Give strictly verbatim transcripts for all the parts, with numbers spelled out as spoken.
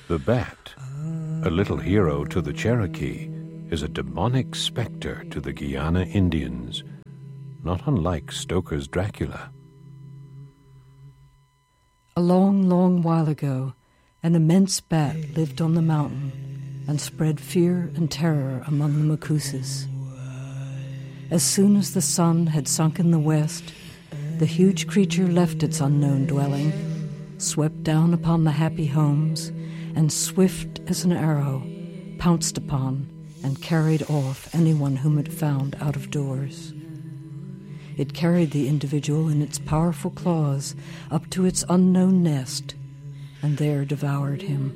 The bat, a little hero to the Cherokee, is a demonic specter to the Guyana Indians, not unlike Stoker's Dracula. A long, long while ago, an immense bat lived on the mountain and spread fear and terror among the Macuses. As soon as the sun had sunk in the west, the huge creature left its unknown dwelling, swept down upon the happy homes, and swift as an arrow, pounced upon and carried off anyone whom it found out of doors. It carried the individual in its powerful claws up to its unknown nest, and there devoured him.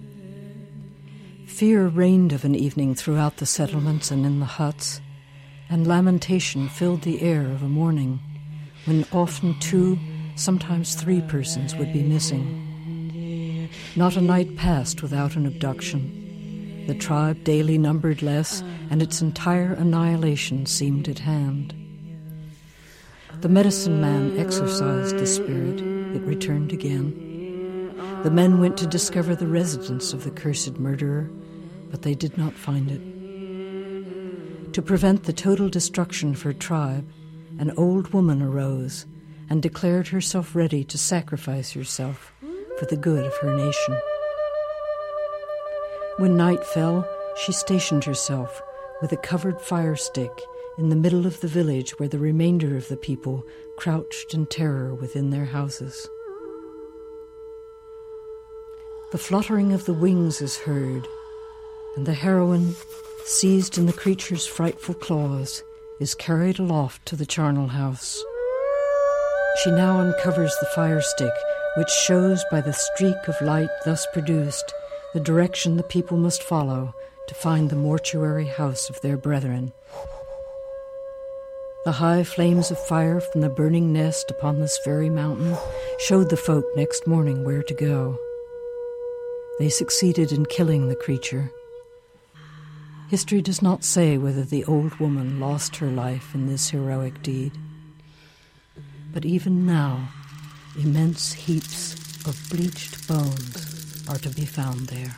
Fear reigned of an evening throughout the settlements and in the huts, and lamentation filled the air of a morning when often two, sometimes three persons would be missing. Not a night passed without an abduction. The tribe daily numbered less, and its entire annihilation seemed at hand. The medicine man exorcised the spirit. It returned again. The men went to discover the residence of the cursed murderer, but they did not find it. To prevent the total destruction of her tribe, an old woman arose and declared herself ready to sacrifice herself for the good of her nation. When night fell, she stationed herself with a covered fire stick in the middle of the village where the remainder of the people crouched in terror within their houses. The fluttering of the wings is heard, and the heroine, seized in the creature's frightful claws, is carried aloft to the charnel house. She now uncovers the fire stick, which shows by the streak of light thus produced the direction the people must follow to find the mortuary house of their brethren. The high flames of fire from the burning nest upon this very mountain showed the folk next morning where to go. They succeeded in killing the creature. History does not say whether the old woman lost her life in this heroic deed. But even now, immense heaps of bleached bones are to be found there.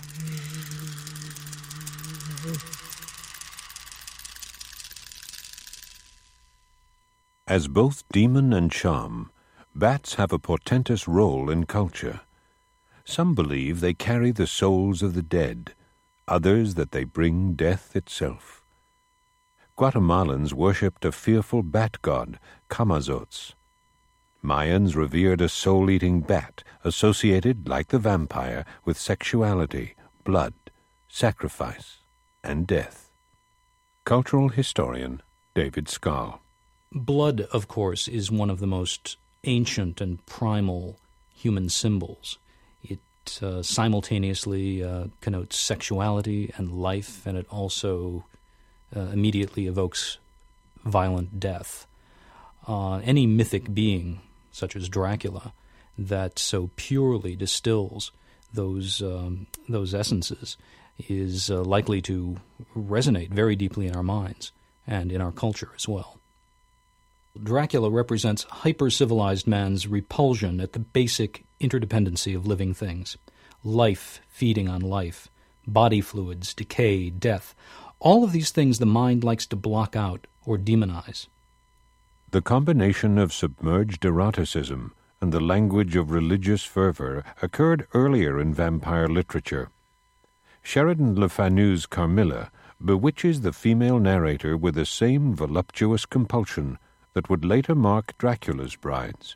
As both demon and charm, bats have a portentous role in culture. Some believe they carry the souls of the dead, others that they bring death itself. Guatemalans worshipped a fearful bat god, Camazots. Mayans revered a soul-eating bat associated, like the vampire, with sexuality, blood, sacrifice, and death. Cultural historian David Scarl. Blood, of course, is one of the most ancient and primal human symbols. It uh, simultaneously uh, connotes sexuality and life, and it also uh, immediately evokes violent death. Uh, any mythic being, such as Dracula, that so purely distills those um, those essences is uh, likely to resonate very deeply in our minds and in our culture as well. Dracula represents hyper-civilized man's repulsion at the basic interdependency of living things. Life feeding on life, body fluids, decay, death. All of these things the mind likes to block out or demonize. The combination of submerged eroticism and the language of religious fervor occurred earlier in vampire literature. Sheridan Le Fanu's Carmilla bewitches the female narrator with the same voluptuous compulsion that would later mark Dracula's brides.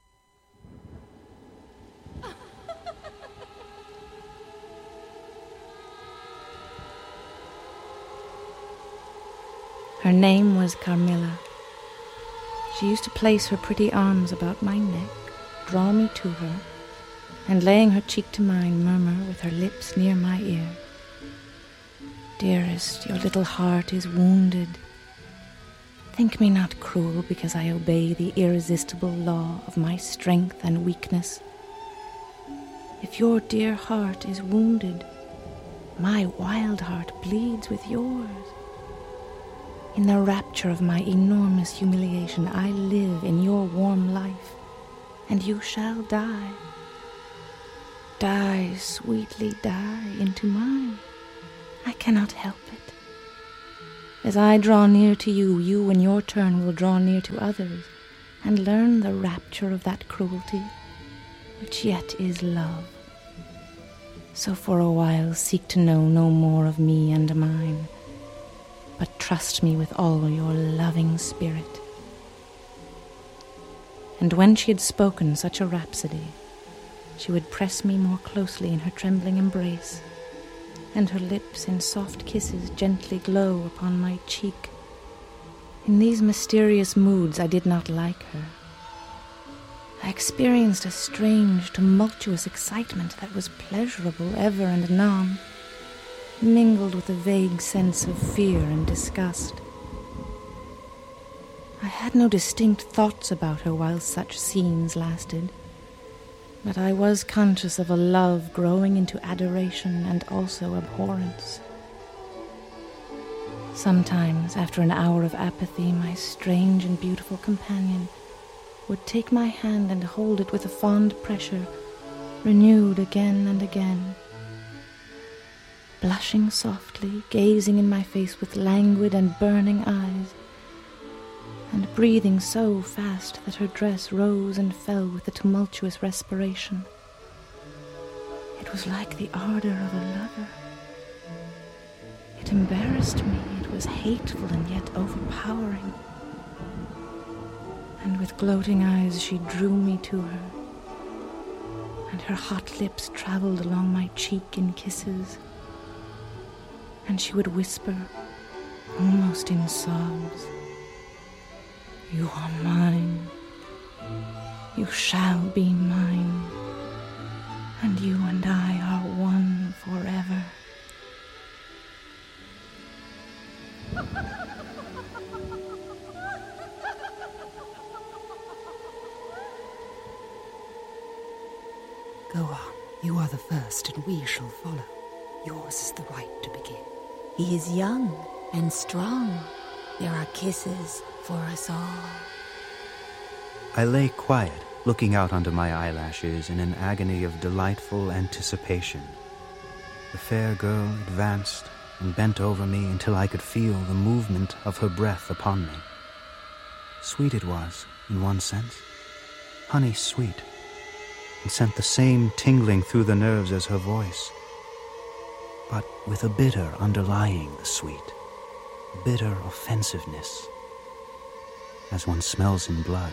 Her name was Carmilla. She used to place her pretty arms about my neck, draw me to her, and laying her cheek to mine, murmur with her lips near my ear, "Dearest, your little heart is wounded. Think me not cruel because I obey the irresistible law of my strength and weakness. If your dear heart is wounded, my wild heart bleeds with yours. In the rapture of my enormous humiliation, I live in your warm life, and you shall die. die, sweetly die into mine. I cannot help it. As I draw near to you, you in your turn will draw near to others, and learn the rapture of that cruelty, which yet is love. So for a while seek to know no more of me and mine, but trust me with all your loving spirit. And when she had spoken such a rhapsody, she would press me more closely in her trembling embrace, and her lips in soft kisses gently glow upon my cheek. In these mysterious moods I did not like her. I experienced a strange, tumultuous excitement that was pleasurable ever and anon, mingled with a vague sense of fear and disgust. I had no distinct thoughts about her while such scenes lasted, but I was conscious of a love growing into adoration and also abhorrence. Sometimes, after an hour of apathy, my strange and beautiful companion would take my hand and hold it with a fond pressure, renewed again and again. Blushing softly, gazing in my face with languid and burning eyes, and breathing so fast that her dress rose and fell with the tumultuous respiration. It was like the ardor of a lover. It embarrassed me, it was hateful and yet overpowering. And with gloating eyes she drew me to her, and her hot lips traveled along my cheek in kisses, and she would whisper, almost in sobs, "You are mine, you shall be mine, and you and I are one forever." Go on, you are the first and we shall follow. Yours is the right to begin. He is young and strong. There are kisses for us all. I lay quiet, looking out under my eyelashes in an agony of delightful anticipation. The fair girl advanced and bent over me until I could feel the movement of her breath upon me. Sweet it was, in one sense, honey sweet, and sent the same tingling through the nerves as her voice, but with a bitter underlying the sweet, bitter offensiveness, as one smells in blood.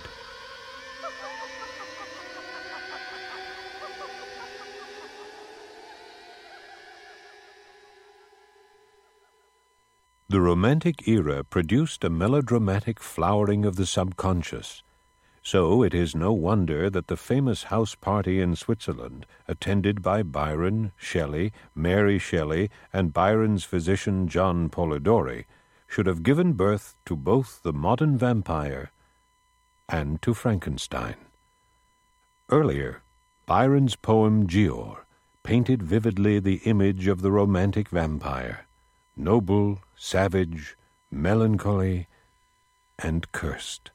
The Romantic era produced a melodramatic flowering of the subconscious. So it is no wonder that the famous house party in Switzerland, attended by Byron, Shelley, Mary Shelley, and Byron's physician John Polidori, should have given birth to both the modern vampire and to Frankenstein. Earlier, Byron's poem Giaour painted vividly the image of the romantic vampire, noble, savage, melancholy, and cursed.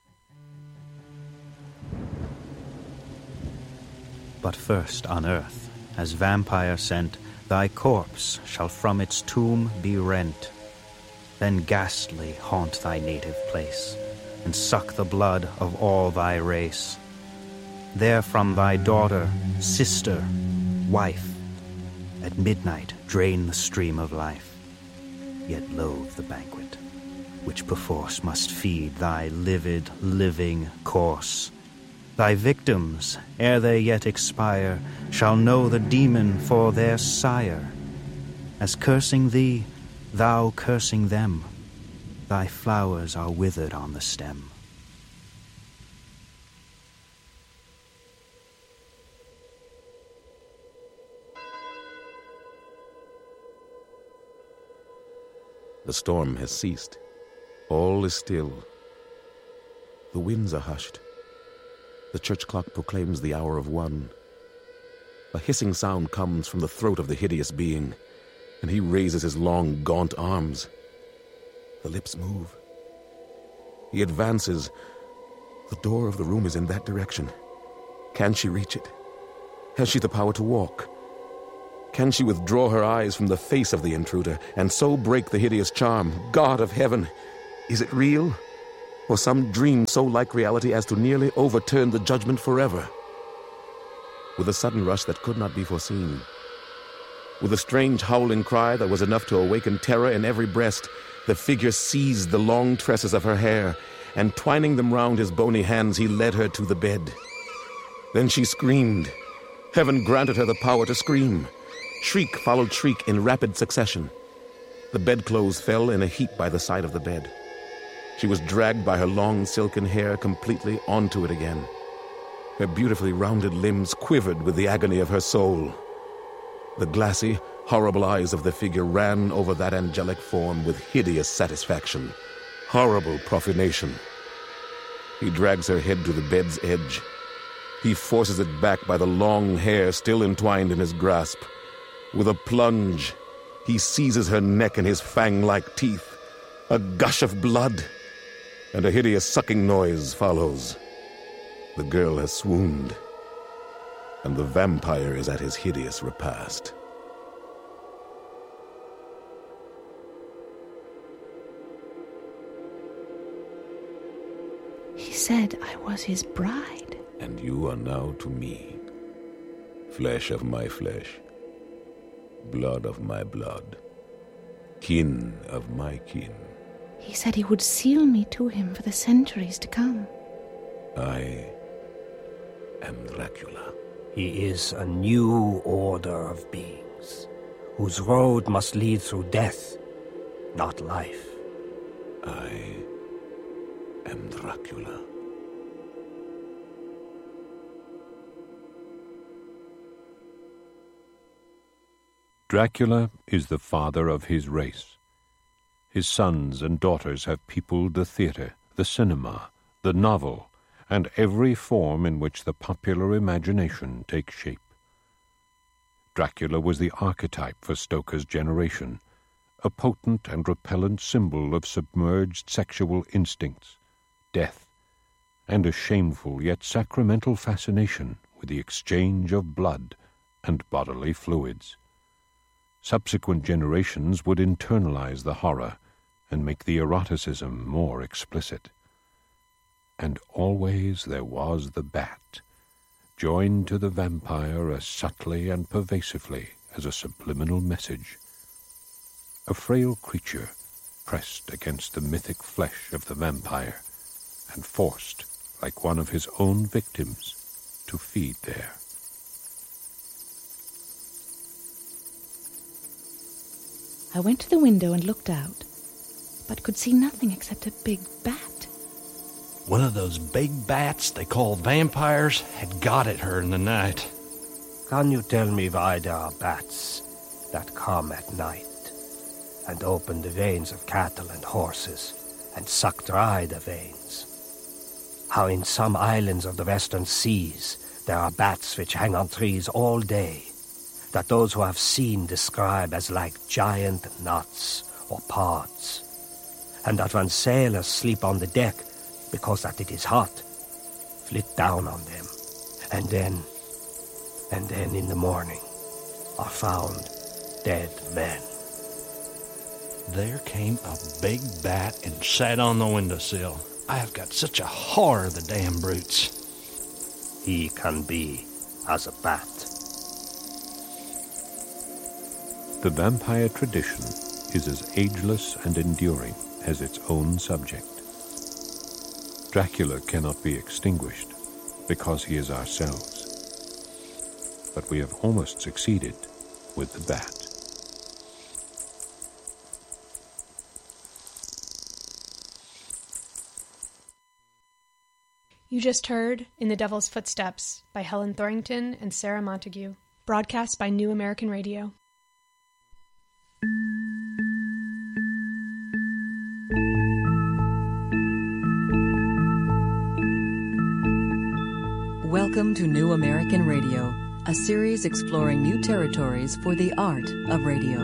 But first on earth, as vampire sent, thy corpse shall from its tomb be rent, then ghastly haunt thy native place, and suck the blood of all thy race. There from thy daughter, sister, wife, at midnight drain the stream of life, yet loathe the banquet, which perforce must feed thy livid, living corse. Thy victims, ere they yet expire, shall know the demon for their sire. As cursing thee, thou cursing them, thy flowers are withered on the stem. The storm has ceased. All is still. The winds are hushed. The church clock proclaims the hour of one. A hissing sound comes from the throat of the hideous being, and he raises his long, gaunt arms. The lips move. He advances. The door of the room is in that direction. Can she reach it? Has she the power to walk? Can she withdraw her eyes from the face of the intruder and so break the hideous charm? God of heaven, is it real? Or some dream so like reality as to nearly overturn the judgment forever? With a sudden rush that could not be foreseen, with a strange howling cry that was enough to awaken terror in every breast, the figure seized the long tresses of her hair, and twining them round his bony hands, he led her to the bed. Then she screamed. Heaven granted her the power to scream. Shriek followed shriek in rapid succession. The bedclothes fell in a heap by the side of the bed. She was dragged by her long silken hair completely onto it again. Her beautifully rounded limbs quivered with the agony of her soul. The glassy, horrible eyes of the figure ran over that angelic form with hideous satisfaction. Horrible profanation. He drags her head to the bed's edge. He forces it back by the long hair still entwined in his grasp. With a plunge, he seizes her neck in his fang-like teeth. A gush of blood, and a hideous sucking noise follows. The girl has swooned, and the vampire is at his hideous repast. He said I was his bride. And you are now to me, flesh of my flesh, blood of my blood, kin of my kin. He said he would seal me to him for the centuries to come. I am Dracula. He is a new order of beings, whose road must lead through death, not life. I am Dracula. Dracula is the father of his race. His sons and daughters have peopled the theater, the cinema, the novel, and every form in which the popular imagination takes shape. Dracula was the archetype for Stoker's generation, a potent and repellent symbol of submerged sexual instincts, death, and a shameful yet sacramental fascination with the exchange of blood and bodily fluids. Subsequent generations would internalize the horror and make the eroticism more explicit. And always there was the bat, joined to the vampire as subtly and pervasively as a subliminal message. A frail creature pressed against the mythic flesh of the vampire and forced, like one of his own victims, to feed there. I went to the window and looked out, but could see nothing except a big bat. One of those big bats they call vampires had got at her in the night. Can you tell me why there are bats that come at night and open the veins of cattle and horses and suck dry the veins? How in some islands of the western seas there are bats which hang on trees all day, that those who have seen describe as like giant nuts or pods, and that when sailors sleep on the deck because that it is hot, flit down on them, and then, and then in the morning are found dead men. There came a big bat and sat on the windowsill. I have got such a horror of the damn brutes. He can be as a bat. The vampire tradition is as ageless and enduring as its own subject. Dracula cannot be extinguished because he is ourselves. But we have almost succeeded with the bat. You just heard In the Devil's Footsteps by Helen Thorrington and Sarah Montague, broadcast by New American Radio. Welcome to New American Radio, a series exploring new territories for the art of radio.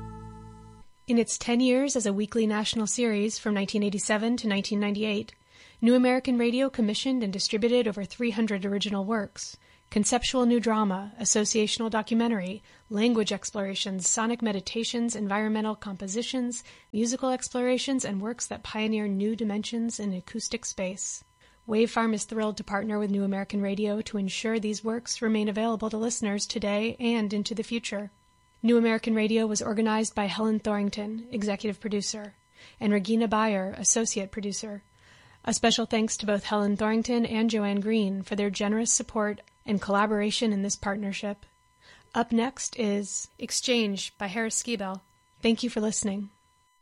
In its ten years as a weekly national series from nineteen eighty-seven to nineteen ninety-eight, New American Radio commissioned and distributed over three hundred original works. Conceptual new drama, associational documentary, language explorations, sonic meditations, environmental compositions, musical explorations, and works that pioneer new dimensions in acoustic space. Wave Farm is thrilled to partner with New American Radio to ensure these works remain available to listeners today and into the future. New American Radio was organized by Helen Thorington, executive producer, and Regina Bayer, associate producer. A special thanks to both Helen Thorington and Joanne Green for their generous support and collaboration in this partnership. Up next is Exchange by Harris Skibell. Thank you for listening.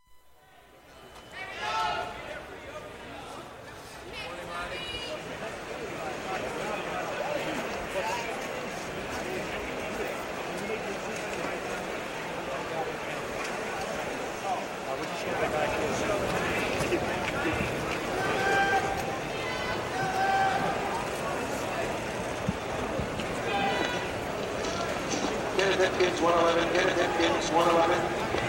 Hipkins, one eleven, Kenneth Hipkins, one eleven.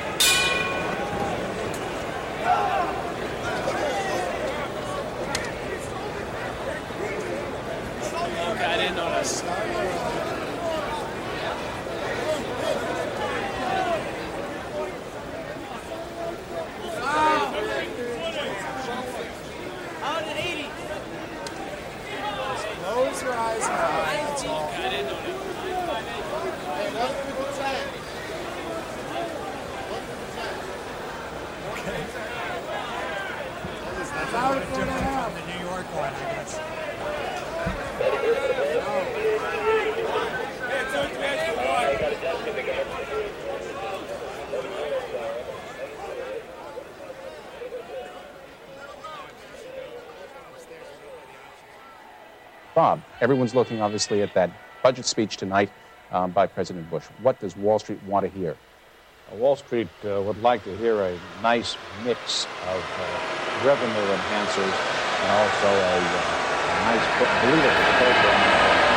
Okay, I didn't notice. Out at eighty. Close your eyes now. That's all. I didn't notice. About a foot and a half. The New York one, I guess. Bob, everyone's looking obviously at that budget speech tonight um, by President Bush. What does Wall Street want to hear? Uh, Wall Street uh, would like to hear a nice mix of uh, revenue enhancers and also a, uh, a nice believable program